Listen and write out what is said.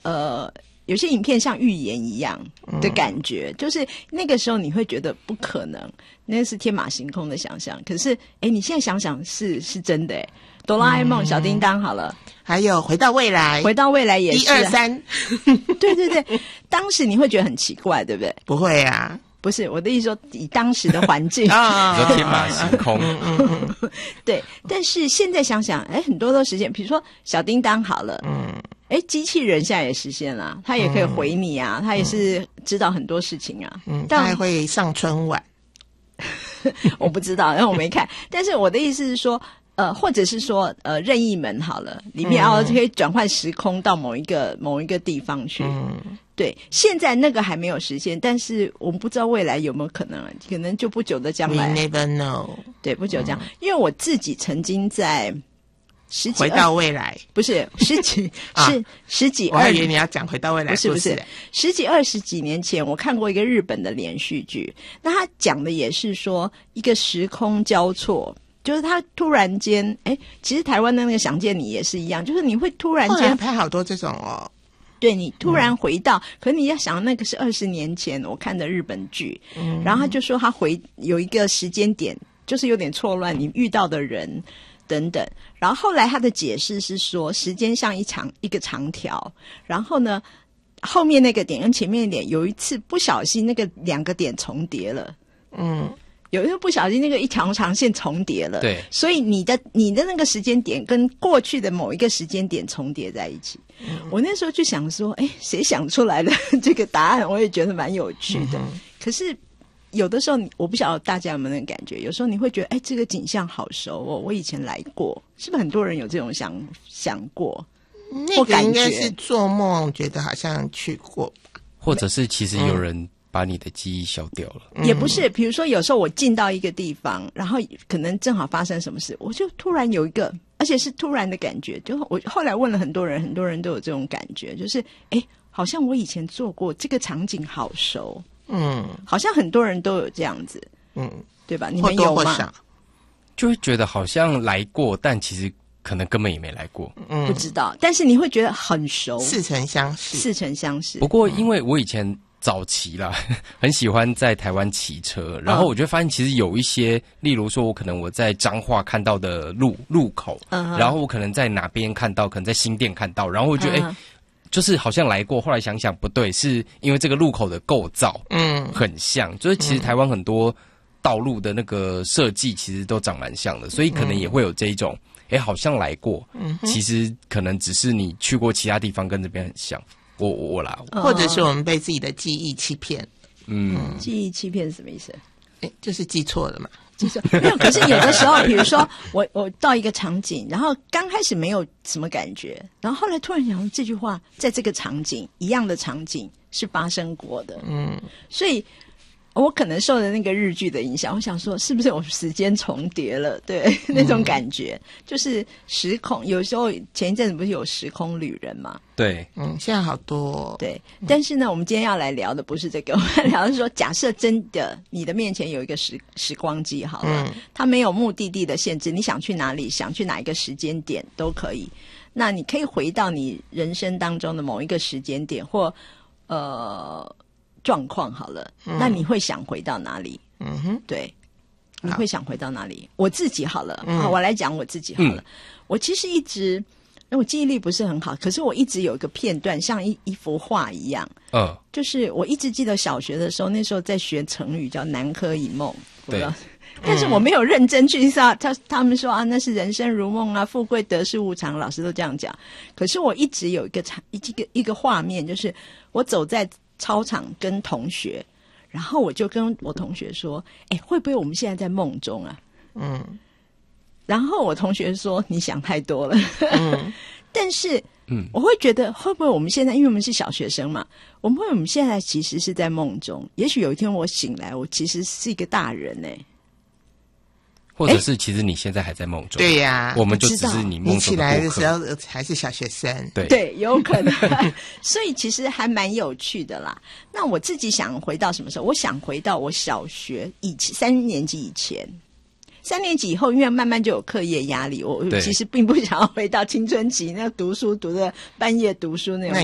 有些影片像预言一样的感觉，就是那个时候你会觉得不可能，那是天马行空的想象。可是你现在想想是真的哆啦 A 梦、小叮当好了， 还有回到未来也是 1、2、3， 对对对，当时你会觉得很奇怪，对不对？ 不会啊， 不是我的意思说，以当时的环境说天马行空， 对。但是现在想想，很多都实现，比如说小叮当好了，机器人现在也实现了，它也可以回你啊，它也是知道很多事情啊， 它还会上春晚， 我不知道，因为我没看。但是我的意思是说，或者是说，任意门好了，里面可以转换时空到某一个地方去。对，现在那个还没有实现，但是我们不知道未来有没有可能，可能就不久的将来。 We never know。 对，不久将，因为我自己曾经在回到未来， 不是十几我还以为你要讲回到未来， 不是十几20几年前，我看过一个日本的连续剧，那他讲的也是说一个时空交错。就是他突然间，其实台湾的那个想见你也是一样，就是你会突然间拍好多这种哦。 对，你突然回到，可是你要想那个是20年前我看的日本剧，然后他就说他有一个时间点，就是有点错乱，你遇到的人等等，然后后来他的解释是说，时间像一个长条，然后呢，后面那个点跟前面的点有一次不小心那个2个点重叠了，有一次不小心那个一条长线重叠了， 对， 所以你的那个时间点跟过去的某一个时间点重叠在一起。我那时候就想说，谁想出来的这个答案？我也觉得蛮有趣的。可是有的时候，我不晓得大家有没有那个感觉，有时候你会觉得，这个景象好熟哦，我以前来过，是不是很多人有这种想过？ 那个应该是做梦觉得好像去过， 或者是其实有人把你的记忆消掉了， 也不是。比如说有时候我进到一个地方，然后可能正好发生什么事，我就突然有一个，而且是突然的感觉，就我后来问了很多人，很多人都有这种感觉，就是好像我以前做过这个场景好熟，好像很多人都有这样子，对吧？你们有吗？ 就会觉得好像来过，但其实可能根本也没来过， 不知道，但是你会觉得很熟， 似曾相识。 不过因为我以前早期啦，很喜欢在台湾骑车，然后我就发现其实有一些，例如说我在彰化看到的路口，然后我可能在哪边看到，可能在新店看到，然后我觉得就是好像来过，后来想想不对，是因为这个路口的构造很像，就是其实台湾很多道路的那个设计其实都长蛮像的，所以可能也会有这一种好像来过，其实可能只是你去过其他地方跟这边很像。我啦， 或者是我们被自己的记忆欺骗。 记忆欺骗是什么意思？ 就是记错了嘛。 记错没有，可是有的时候，比如说我到一个场景，然后刚开始没有什么感觉，然后后来突然想这句话，在这个场景一样的场景是发生过的，所以我可能受了那个日剧的影响，我想说是不是有时间重叠了？对，那种感觉就是时空。有时候前一阵子不是有时空旅人吗？ 对， 现在好多对，但是呢，我们今天要来聊的不是这个，我们来聊的是说，假设真的你的面前有一个时光机好了，它没有目的地的限制，你想去哪里，想去哪一个时间点都可以。那你可以回到你人生当中的某一个时间点或状况好了，那你会想回到哪里？对，你会想回到哪里？我自己好了，我来讲我自己好了。我其实一直，我记忆力不是很好，可是我一直有一个片段，像一幅画一样。就是我一直记得小学的时候，那时候在学成语叫南柯一梦，对。但是我没有认真去他们说那是人生如梦啊，富贵得失无常，老师都这样讲。可是我一直有一个画面，就是我走在操场跟同学，然后我就跟我同学说，会不会我们现在在梦中啊？然后我同学说你想太多了。但是我会觉得会不会我们现在，因为我们是小学生嘛，我们现在其实是在梦中，也许有一天我醒来，我其实是一个大人或者是其实你现在还在梦中。 对呀， 我们就只是你梦中的过客。你起来的时候还是小学生。 对，有可能。所以其实还蛮有趣的啦。那我自己想回到什么时候？我想回到我小学3年级以前。3年级以后，因为慢慢就有课业压力，我其实并不想要回到青春期那读书读的半夜读书那种感